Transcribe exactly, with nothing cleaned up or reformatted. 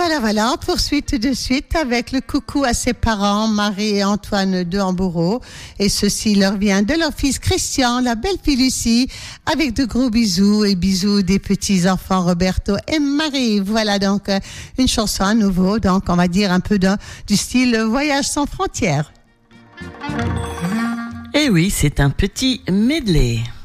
Voilà, voilà, on poursuit tout de suite avec le coucou à ses parents, Marie et Antoine de Hambourg. Et ceci leur vient de leur fils Christian, la belle fille Lucie, avec de gros bisous et bisous des petits-enfants Roberto et Marie. Voilà donc euh, une chanson à nouveau, donc on va dire un peu de, du style Voyage sans frontières. Eh oui, c'est un petit medley.